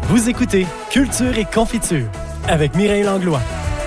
Vous écoutez Culture et Confiture avec Mireille Langlois.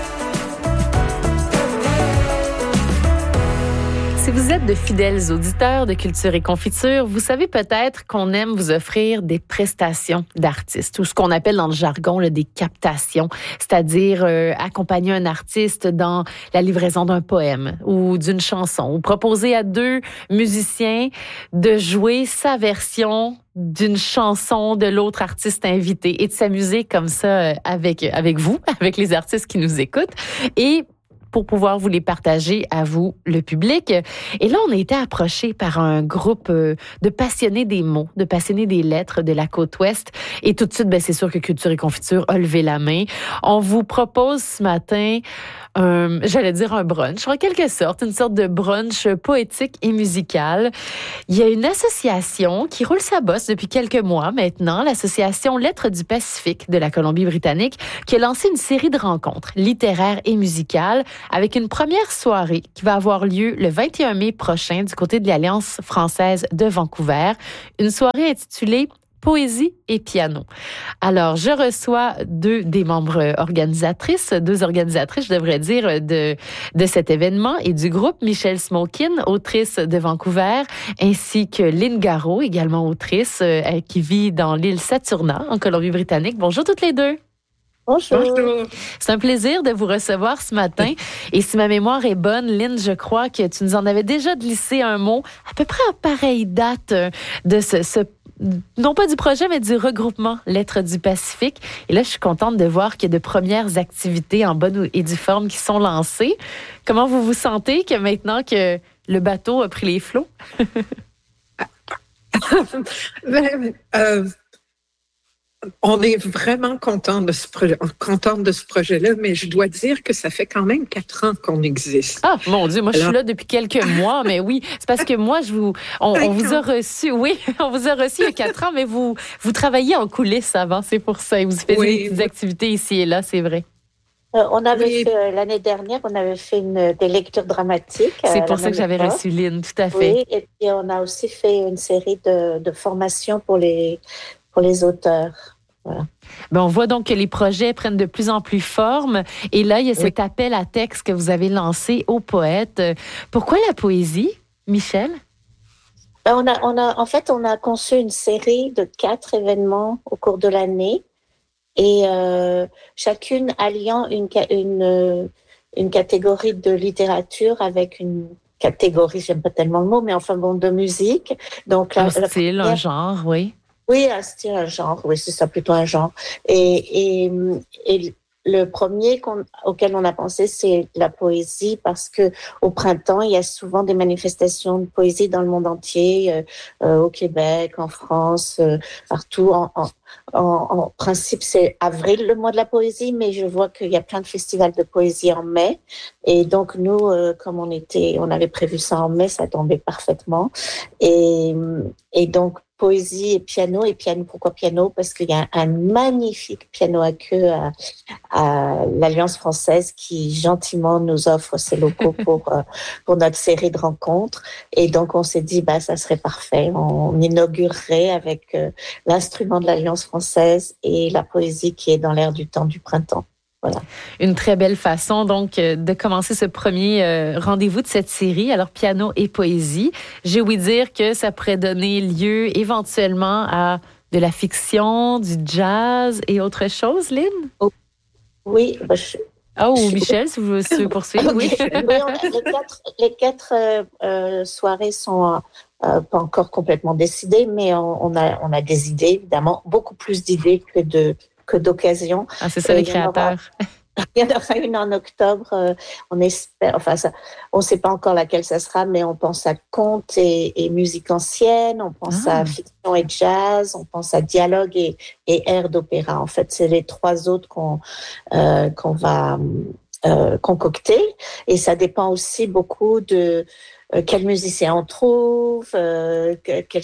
Si vous êtes de fidèles auditeurs de Culture et Confiture, vous savez peut-être qu'on aime vous offrir des prestations d'artistes ou ce qu'on appelle dans le jargon des captations, c'est-à-dire accompagner un artiste dans la livraison d'un poème ou d'une chanson ou proposer à deux musiciens de jouer sa version d'une chanson de l'autre artiste invité et de s'amuser comme ça avec vous, avec les artistes qui nous écoutent et pour pouvoir vous les partager à vous, le public. Et là, on a été approchés par un groupe de passionnés des mots, de passionnés des lettres de la Côte-Ouest. Et tout de suite, c'est sûr que Culture et Confiture a levé la main. On vous propose ce matin, j'allais dire un brunch, en quelque sorte, une sorte de brunch poétique et musical. Il y a une association qui roule sa bosse depuis quelques mois maintenant, l'association Lettres du Pacifique de la Colombie-Britannique, qui a lancé une série de rencontres littéraires et musicales avec une première soirée qui va avoir lieu le 21 mai prochain du côté de l'Alliance française de Vancouver. Une soirée intitulée Poésie et piano. Alors, je reçois deux organisatrices, je devrais dire, de cet événement et du groupe, Michelle Smokin, autrice de Vancouver, ainsi que Lynn Garot, également autrice, qui vit dans l'île Saturna, en Colombie-Britannique. Bonjour toutes les deux. Bonjour. C'est un plaisir de vous recevoir ce matin. Et si ma mémoire est bonne, Lynn, je crois que tu nous en avais déjà glissé un mot à peu près à pareille date de ce non pas du projet, mais du regroupement Lettres du Pacifique. Et là, je suis contente de voir qu'il y a de premières activités en bonne et due forme qui sont lancées. Comment vous vous sentez que maintenant que le bateau a pris les flots? On est vraiment content de ce projet-là, mais je dois dire que ça fait quand même 4 ans qu'on existe. Ah, mon Dieu, moi, je suis là depuis quelques mois, mais oui, c'est parce que moi, on vous a reçu, oui, on vous a reçu il y a 4 ans, mais vous travailliez en coulisses avant, c'est pour ça, et vous faisiez des petites activités ici et là, c'est vrai. On avait fait, l'année dernière, on avait fait des lectures dramatiques. C'est pour ça que j'avais reçu Lynn, tout à fait. Oui, et puis on a aussi fait une série de formations pour les auteurs. Voilà. On voit donc que les projets prennent de plus en plus forme. Et là, il y a cet appel à texte que vous avez lancé aux poètes. Pourquoi la poésie, Michel? On a conçu une série de 4 événements au cours de l'année et chacune alliant une catégorie de littérature avec une catégorie, j'aime pas tellement le mot, mais de musique. Donc, un style, un genre, oui. Oui, un style, un genre, oui, c'est ça, plutôt un genre. Et le premier auquel on a pensé, c'est la poésie, parce que au printemps, il y a souvent des manifestations de poésie dans le monde entier, au Québec, en France, partout. En principe, c'est avril, le mois de la poésie, mais je vois qu'il y a plein de festivals de poésie en mai. Et donc, nous, comme on avait prévu ça en mai, ça tombait parfaitement. Et donc, poésie et piano. Et piano, pourquoi piano? Parce qu'il y a un magnifique piano à queue à l'Alliance française qui gentiment nous offre ses locaux pour notre série de rencontres. Et donc, on s'est dit, ça serait parfait. On inaugurerait avec l'instrument de l'Alliance française et la poésie qui est dans l'air du temps du printemps. Voilà. Une très belle façon, donc, de commencer ce premier rendez-vous de cette série. Alors, piano et poésie. J'ai ouï dire que ça pourrait donner lieu éventuellement à de la fiction, du jazz et autre chose, Lynn? Oh, oui. Michel, si vous voulez poursuivre. Oui. Les 4 soirées sont pas encore complètement décidées, mais on a des idées, évidemment, beaucoup plus d'idées que d'occasions. Ah, c'est ça, les créateurs. Il y en aura une en octobre. On espère, on ne sait pas encore laquelle ça sera, mais on pense à contes et musique ancienne, on pense à fiction et jazz, on pense à dialogue et air d'opéra. En fait, c'est les 3 autres qu'on va concocter. Et ça dépend aussi beaucoup de quels musiciens on trouve, quel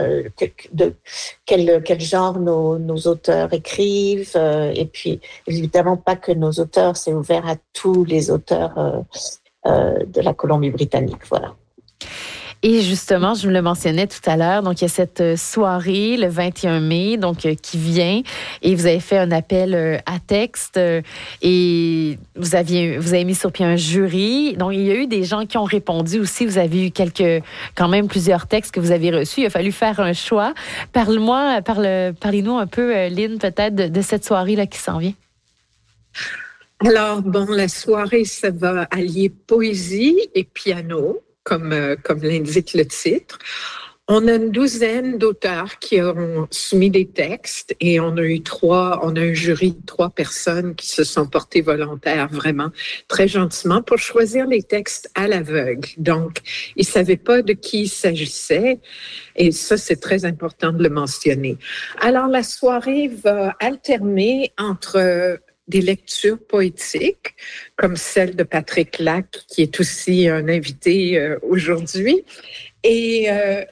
genre nos auteurs écrivent, et puis évidemment pas que nos auteurs, c'est ouvert à tous les auteurs de la Colombie-Britannique, voilà. Et justement, je me le mentionnais tout à l'heure, donc il y a cette soirée le 21 mai, donc qui vient, et vous avez fait un appel à texte et vous avez mis sur pied un jury. Donc il y a eu des gens qui ont répondu aussi. Vous avez eu quand même plusieurs textes que vous avez reçus. Il a fallu faire un choix. Parlez-nous un peu, Lynn, peut-être de cette soirée-là qui s'en vient. Alors, la soirée, ça va allier poésie et piano, comme l'indique le titre. On a une douzaine d'auteurs qui ont soumis des textes et on a un jury de 3 personnes qui se sont portées volontaires vraiment très gentiment pour choisir les textes à l'aveugle. Donc, ils ne savaient pas de qui il s'agissait et ça, c'est très important de le mentionner. Alors, la soirée va alterner entre des lectures poétiques, comme celle de Patrick Lac, qui est aussi un invité aujourd'hui, et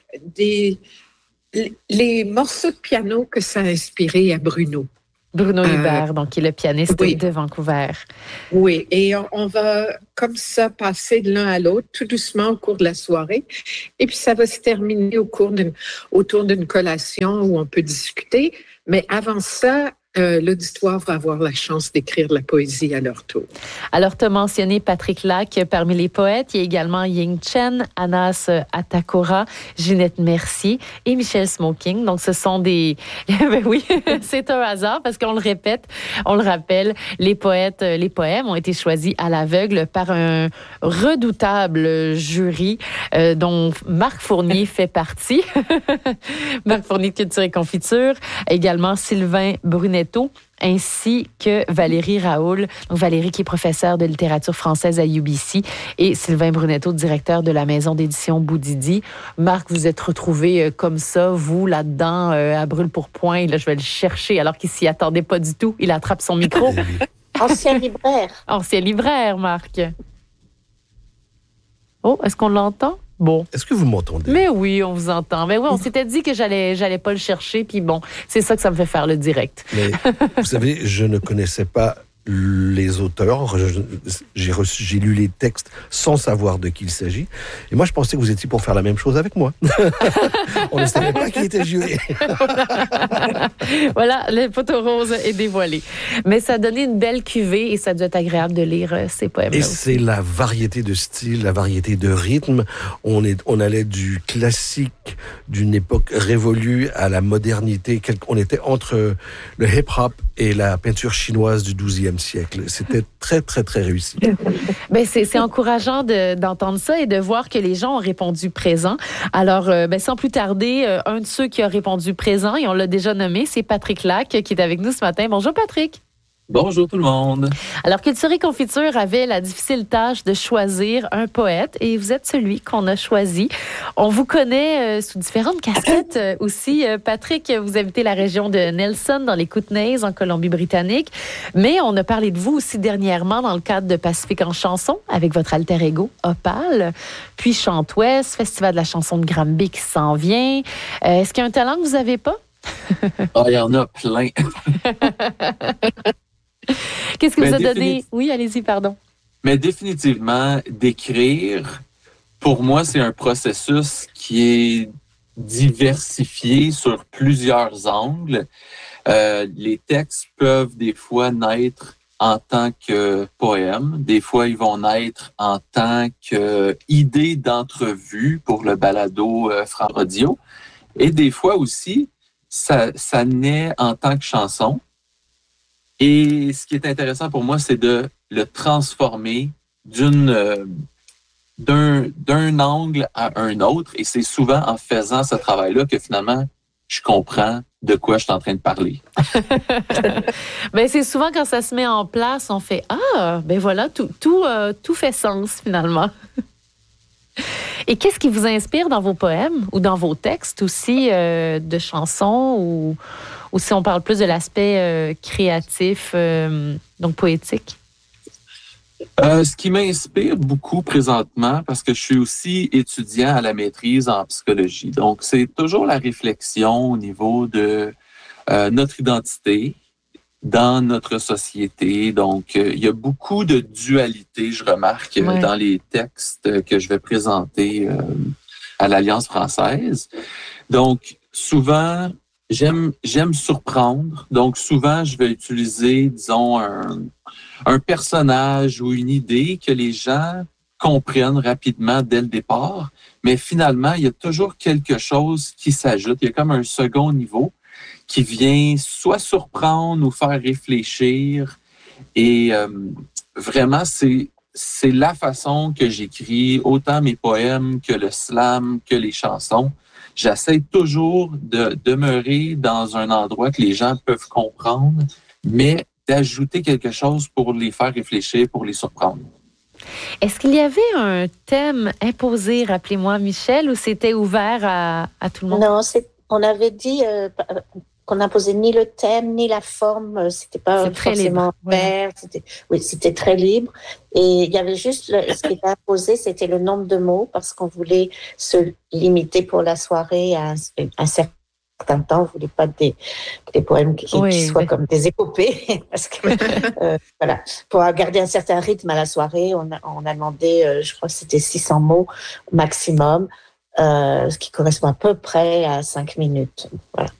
les morceaux de piano que ça a inspiré à Bruno. Bruno Hubert, donc, qui est le pianiste de Vancouver. Oui, et on va comme ça passer de l'un à l'autre, tout doucement au cours de la soirée. Et puis, ça va se terminer autour d'une collation où on peut discuter. Mais avant ça, l'auditoire va avoir la chance d'écrire de la poésie à leur tour. Alors, tu as mentionné Patrick Lac parmi les poètes. Il y a également Ying Chen, Anas Atakora, Ginette Mercier et Michel Smoking. Donc, ce sont des... Ben oui, c'est un hasard parce qu'on le répète, on le rappelle, les poèmes ont été choisis à l'aveugle par un redoutable jury dont Marc Fournier fait partie. Marc Fournier de Culture et Confiture. Également Sylvain Brunetto, ainsi que Valérie Raoul. Donc Valérie qui est professeure de littérature française à UBC et Sylvain Brunetto, directeur de la maison d'édition Boudidi. Marc, vous êtes retrouvé comme ça, vous, là-dedans, à brûle-pourpoint. Et là, je vais le chercher alors qu'il s'y attendait pas du tout. Il attrape son micro. Ancien libraire. Ancien libraire, Marc. Oh, est-ce qu'on l'entend? Bon. Est-ce que vous m'entendez? Mais oui, on vous entend. Mais oui, on s'était dit que j'allais pas le chercher, puis bon, c'est ça que ça me fait faire le direct. Mais vous savez, je ne connaissais pas les auteurs. J'ai lu les textes sans savoir de qui il s'agit. Et moi, je pensais que vous étiez pour faire la même chose avec moi. On ne savait pas qui était juré. Voilà, le poteau rose est dévoilé. Mais ça a donné une belle cuvée et ça doit être agréable de lire ces poèmes-là. Et aussi. c'est la variété de style, la variété de rythme. On allait du classique d'une époque révolue à la modernité. On était entre le hip-hop et la peinture chinoise du XIIe siècle. C'était très, très, très réussi. Ben c'est encourageant d'entendre ça et de voir que les gens ont répondu présent. Alors, sans plus tarder, un de ceux qui a répondu présent, et on l'a déjà nommé, c'est Patrick Lac, qui est avec nous ce matin. Bonjour, Patrick. Bonjour tout le monde. Alors, Culture et Confiture avait la difficile tâche de choisir un poète et vous êtes celui qu'on a choisi. On vous connaît sous différentes casquettes aussi. Patrick, vous habitez la région de Nelson, dans les Kootenays, en Colombie-Britannique. Mais on a parlé de vous aussi dernièrement dans le cadre de Pacifique en chanson, avec votre alter ego, Opal. Puis Chante-Ouest, Festival de la chanson de Granby qui s'en vient. Est-ce qu'il y a un talent que vous n'avez pas? Il y en a plein. Qu'est-ce que vous a donné? Oui, allez-y, pardon. Mais définitivement, d'écrire, pour moi, c'est un processus qui est diversifié sur plusieurs angles. Les textes peuvent des fois naître en tant que poème, des fois ils vont naître en tant qu'idée d'entrevue pour le balado France Radio, et des fois aussi, ça naît en tant que chanson. Et ce qui est intéressant pour moi, c'est de le transformer d'un angle à un autre. Et c'est souvent en faisant ce travail-là que finalement, je comprends de quoi je suis en train de parler. Ben, c'est souvent quand ça se met en place, on fait « Ah, ben voilà, tout fait sens finalement ». Et qu'est-ce qui vous inspire dans vos poèmes ou dans vos textes aussi de chansons ou si on parle plus de l'aspect créatif, donc poétique? Ce qui m'inspire beaucoup présentement, parce que je suis aussi étudiant à la maîtrise en psychologie, donc c'est toujours la réflexion au niveau de notre identité dans notre société. Donc, il y a beaucoup de dualité, je remarque, dans les textes que je vais présenter à l'Alliance française. Donc, souvent, j'aime surprendre. Donc, souvent, je vais utiliser, disons, un personnage ou une idée que les gens comprennent rapidement dès le départ. Mais finalement, il y a toujours quelque chose qui s'ajoute. Il y a comme un second niveau qui vient soit surprendre ou faire réfléchir. Et vraiment, c'est la façon que j'écris autant mes poèmes que le slam, que les chansons. J'essaie toujours de demeurer dans un endroit que les gens peuvent comprendre, mais d'ajouter quelque chose pour les faire réfléchir, pour les surprendre. Est-ce qu'il y avait un thème imposé, rappelez-moi, Michel, ou c'était ouvert à tout le monde? Non, on avait dit qu'on n'imposait ni le thème, ni la forme. C'était pas forcément ouvert. C'était très libre. Et il y avait juste, ce qui était imposé, c'était le nombre de mots, parce qu'on voulait se limiter pour la soirée à un certain temps. On ne voulait pas des poèmes qui soient comme des épopées. Parce que, voilà. Pour garder un certain rythme à la soirée, on a demandé, je crois que c'était 600 mots maximum, ce qui correspond à peu près à 5 minutes. Voilà.